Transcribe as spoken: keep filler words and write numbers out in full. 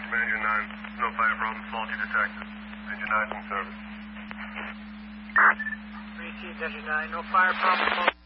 Engine nine, no fire problem, faulty detected. Engine nine's in service. Received, Engine nine, no fire problem.